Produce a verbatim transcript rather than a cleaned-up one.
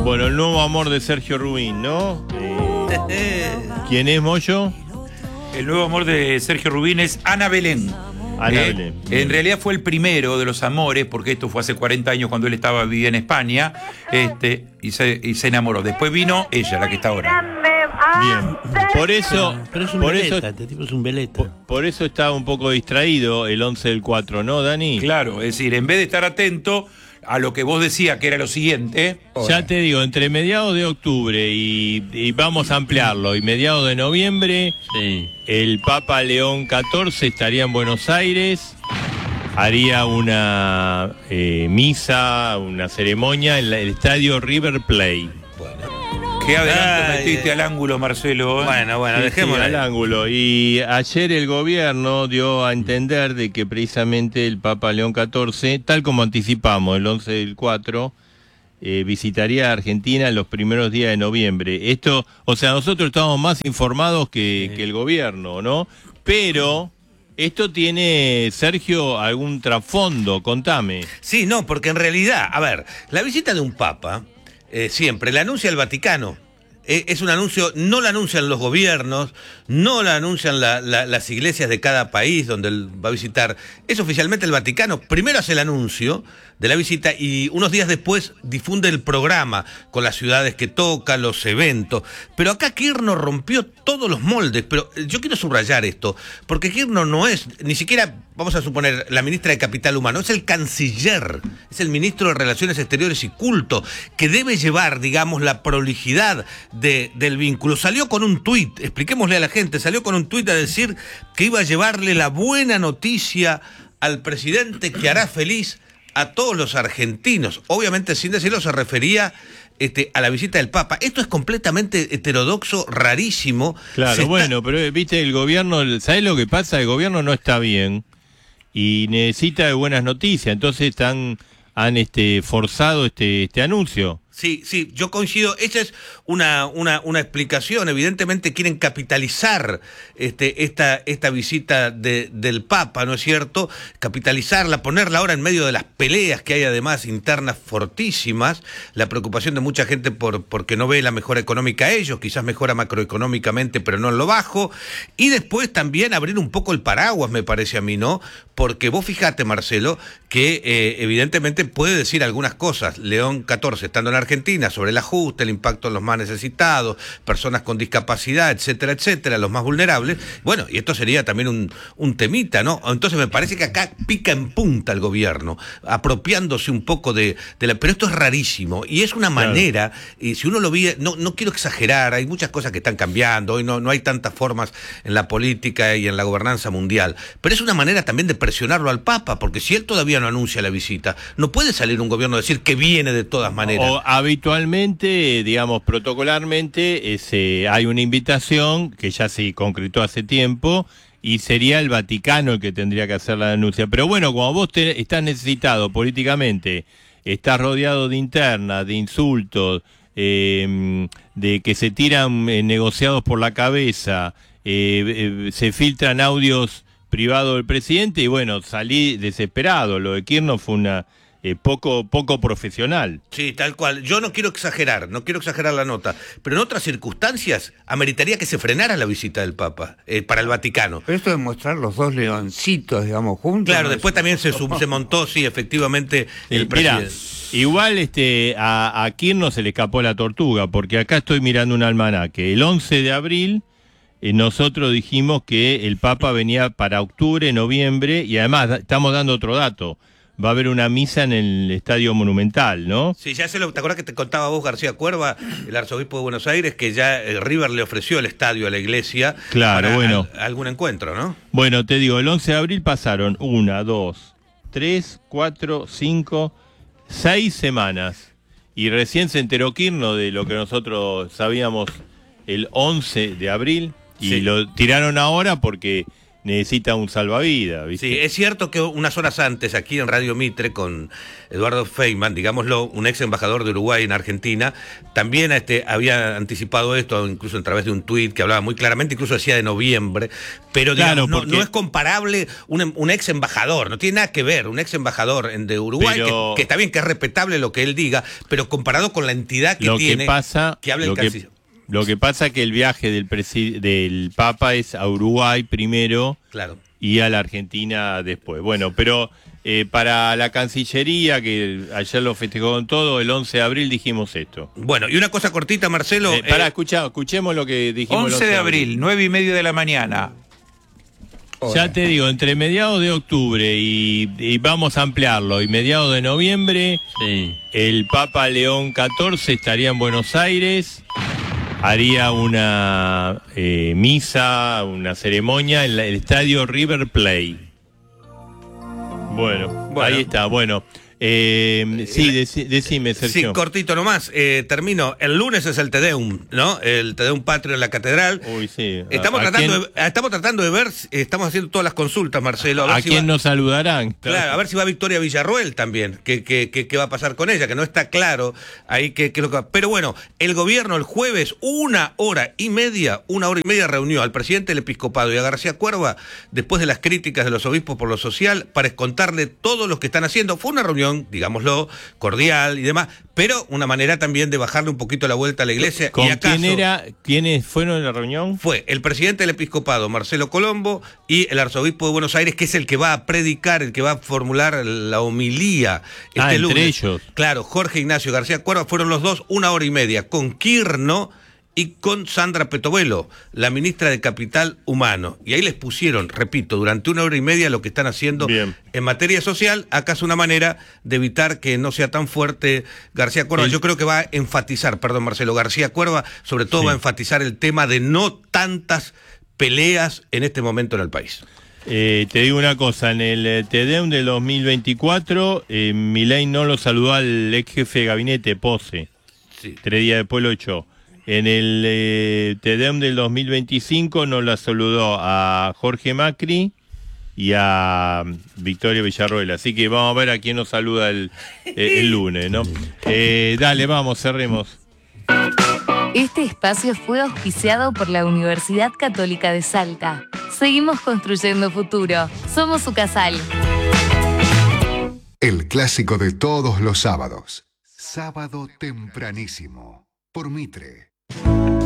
Bueno, el nuevo amor de Sergio Rubín, ¿no? Eh, ¿Quién es, Moyo? El nuevo amor de Sergio Rubín es Ana Belén. Ana eh, Belén. En realidad fue el primero de los amores, porque esto fue hace cuarenta años cuando él estaba vivía en España, este, y, se, y se enamoró. Después vino ella, la que está ahora. Bien. Por eso, Pero es un por veleta, eso, este tipo es un veleta. por, por eso estaba un poco distraído el once del cuatro, ¿no, Dani? Claro, es decir, en vez de estar atento a lo que vos decías, que era lo siguiente. Ya te digo, entre mediados de octubre y, y vamos a ampliarlo, y mediados de noviembre, Sí. el Papa León catorce estaría en Buenos Aires, haría una eh, misa, una ceremonia en la- el estadio River Plate. Que adelante Ay, metiste eh. al ángulo, Marcelo. ¿eh? Bueno, bueno, Sí, dejémoslo sí, al ahí. ángulo. Y ayer el gobierno dio a entender de que precisamente el Papa León catorce, tal como anticipamos el once del cuatro, eh, visitaría Argentina en los primeros días de noviembre. Esto, o sea, nosotros estamos más informados que, que el gobierno, ¿no? Pero esto tiene, Sergio, algún trasfondo, contame. Sí, no, porque en realidad, a ver, la visita de un papa eh, siempre la anuncia el Vaticano. Eh, es un anuncio, no la anuncian los gobiernos, no la anuncian la- la- las iglesias de cada país donde él va a visitar. Es oficialmente el Vaticano. Primero hace el anuncio de la visita y unos días después difunde el programa con las ciudades que toca, los eventos. Pero acá Kirchner rompió todos los moldes. Pero yo quiero subrayar esto, porque Kirchner no es, ni siquiera, vamos a suponer, la ministra de Capital Humano, es el canciller, es el ministro de Relaciones Exteriores y Culto, que debe llevar, digamos, la prolijidad de, del vínculo. Salió con un tuit, expliquémosle a la gente, salió con un tuit a decir que iba a llevarle la buena noticia al presidente que hará feliz a todos los argentinos. Obviamente, sin decirlo, se refería este, a la visita del Papa. Esto es completamente heterodoxo, rarísimo. Claro, Se está- bueno, pero eh, viste, el gobierno, ¿sabés lo que pasa? El gobierno no está bien y necesita de buenas noticias, entonces están, han este, forzado este, este anuncio. Sí, sí, yo coincido. Esa es una, una, una explicación. Evidentemente quieren capitalizar este, esta, esta visita de, del Papa, ¿no es cierto? Capitalizarla, ponerla ahora en medio de las peleas que hay además internas fortísimas, la preocupación de mucha gente por porque no ve la mejora económica a ellos, quizás mejora macroeconómicamente, pero no en lo bajo. Y después también abrir un poco el paraguas, me parece a mí, ¿no? Porque vos fijate, Marcelo, que eh, evidentemente puede decir algunas cosas. León catorce, estando en Argentina, sobre el ajuste, el impacto en los más necesitados, personas con discapacidad, etcétera, etcétera, los más vulnerables. Bueno, y esto sería también un, un temita, ¿no? Entonces me parece que acá pica en punta el gobierno, apropiándose un poco de, de la... Pero esto es rarísimo, y es una Claro. manera, y si uno lo ve, no, no quiero exagerar, hay muchas cosas que están cambiando, hoy no, no hay tantas formas en la política y en la gobernanza mundial, pero es una manera también de presionarlo al Papa, porque si él todavía no anuncia la visita, no puede salir un gobierno a decir que viene de todas maneras. O habitualmente, digamos, protocolarmente, ese, hay una invitación que ya se concretó hace tiempo y sería el Vaticano el que tendría que hacer la denuncia. Pero bueno, como vos te, estás necesitado políticamente, estás rodeado de internas, de insultos, eh, de que se tiran eh, negociados por la cabeza, eh, eh, se filtran audios privados del presidente y bueno, salí desesperado. Lo de Kirchner fue una... Eh, poco poco profesional. Sí, tal cual. Yo no quiero exagerar, no quiero exagerar la nota, pero en otras circunstancias ameritaría que se frenara la visita del Papa eh, para el Vaticano. Pero esto de mostrar los dos leoncitos, digamos, juntos. Claro, ¿no? después también se, sub- se montó, sí, efectivamente, el Eh, Mirá, presidente. igual este a, a Kirchner se le escapó la tortuga, porque acá estoy mirando un almanaque. El once de abril eh, nosotros dijimos que el Papa venía para octubre, noviembre, y además da- estamos dando otro dato. Va a haber una misa en el Estadio Monumental, ¿no? Sí, ya se lo, ¿te acuerdas que te contaba vos, García Cuerva, el arzobispo de Buenos Aires, que ya eh, River le ofreció el estadio a la iglesia Claro, para bueno. al- algún encuentro, ¿no? Bueno, te digo, el once de abril pasaron una, dos, tres, cuatro, cinco, seis semanas. Y recién se enteró Kirchner de lo que nosotros sabíamos el once de abril y Sí. lo tiraron ahora porque necesita un salvavidas, ¿viste? Sí, es cierto que unas horas antes, aquí en Radio Mitre, con Eduardo Feynman, digámoslo, un ex embajador de Uruguay en Argentina, también este, había anticipado esto, incluso a través de un tuit que hablaba muy claramente, incluso decía de noviembre, pero digamos, Claro, no, porque- no es comparable un, un ex embajador, no tiene nada que ver, un ex embajador en- de Uruguay, Pero- que, que está bien, que es respetable lo que él diga, pero comparado con la entidad que lo tiene, que pasa, que habla el lo que, canciller. lo que pasa que el viaje del, presi- del Papa es a Uruguay primero Claro. y a la Argentina después. Bueno, pero eh, para la Cancillería, que ayer lo festejó con todo, el once de abril dijimos esto. Bueno, y una cosa cortita, Marcelo. Eh, pará, eh, escuchá, escuchemos lo que dijimos. el once de abril, nueve y media de la mañana. Ya te digo, entre mediados de octubre y, y vamos a ampliarlo, y mediados de noviembre, el Papa León catorce estaría en Buenos Aires, haría una eh, misa, una ceremonia en la- el estadio River Plate. Bueno, Bueno. ahí está, bueno. Eh, sí, deci- decime, Sí, Sergio. cortito nomás. Eh, termino. El lunes es el Te Deum, ¿no? El Te Deum Patrio en la catedral. Uy, sí. Estamos ¿A- a tratando, quién- de, estamos tratando de ver, si- estamos haciendo todas las consultas, Marcelo. A ver ¿A si quién va- nos saludarán? Claro, a ver si va Victoria Villarroel también, qué que, que, que va a pasar con ella, que no está claro ahí qué qué es lo que va. Pero bueno, el gobierno el jueves, una hora y media, una hora y media reunió al presidente del episcopado y a García Cuerva, después de las críticas de los obispos por lo social, para contarle todo lo que están haciendo. Fue una reunión, digámoslo, cordial y demás, pero una manera también de bajarle un poquito la vuelta a la iglesia. ¿Con y acaso, quién era? ¿Quiénes fueron en la reunión? fue el presidente del episcopado, Marcelo Colombo, y el arzobispo de Buenos Aires, que es el que va a predicar, el que va a formular la homilía este Ah, entre lunes. ellos. Claro, Jorge Ignacio García Cuerva, fueron los dos una hora y media, con Quirno y con Sandra Petovelo, la ministra de Capital Humano. Y ahí les pusieron, repito, durante una hora y media lo que están haciendo Bien. en materia social, acaso una manera de evitar que no sea tan fuerte García Cuerva. El- Yo creo que va a enfatizar, perdón Marcelo, García Cuerva sobre todo Sí. va a enfatizar el tema de no tantas peleas en este momento en el país. Eh, te digo una cosa, en el eh, Te Deum del dos mil veinticuatro, eh, Milei no lo saludó al ex jefe de gabinete, Pose. Sí. Tres días después lo echó. En el eh, Te Deum del dos mil veinticinco no la saludó a Jorge Macri y a mm, Victoria Villarroel. Así que vamos a ver a quién nos saluda el, eh, el lunes, ¿no? Eh, dale, vamos, cerremos. Este espacio fue auspiciado por la Universidad Católica de Salta. Seguimos construyendo futuro. Somos su casal. El clásico de todos los sábados. Sábado tempranísimo. Por Mitre.